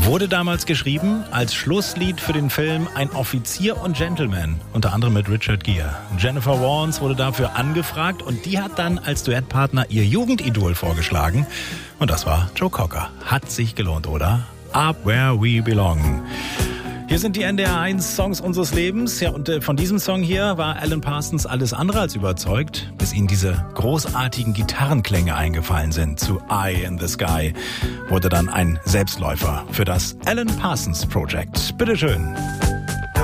Wurde damals geschrieben als Schlusslied für den Film Ein Offizier und Gentleman, unter anderem mit Richard Gere. Jennifer Warnes wurde dafür angefragt und die hat dann als Duettpartner ihr Jugendidol vorgeschlagen. Und das war Joe Cocker. Hat sich gelohnt, oder? Up Where We Belong. Hier sind die NDR 1 Songs unseres Lebens. Ja, und von diesem Song hier war Alan Parsons alles andere als überzeugt, bis ihm diese großartigen Gitarrenklänge eingefallen sind. Zu Eye in the Sky wurde dann ein Selbstläufer für das Alan Parsons Project. Bitteschön.